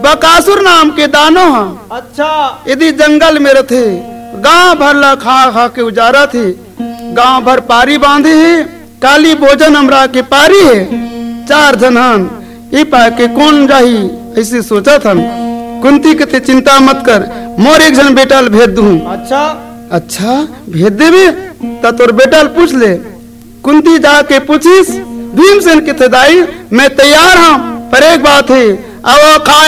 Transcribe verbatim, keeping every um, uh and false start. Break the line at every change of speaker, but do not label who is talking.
बकासुर नाम के दानो हा।
अच्छा
यदि जंगल में रथे गांव भर ला खा खा के उजारा थे। गांव भर पारी बांधे है, काली भोजन हमरा के पारी है। चार जनहन ई पा के कौन जाही ऐसे सोचा था। कुंती कहते चिंता मत कर, मोर एक जन बेटा भेज दूं।
अच्छा
अच्छा भेज देवे ता तोर बेटा पूछ ले। कुंती जाके पूछिस भीमसेन कहते दाई मैं तैयार हूँ, पर एक बात है अब खाए